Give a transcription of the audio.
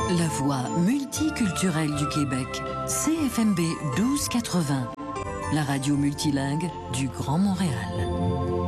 La voix multiculturelle du Québec, CFMB 1280, la radio multilingue du Grand Montréal.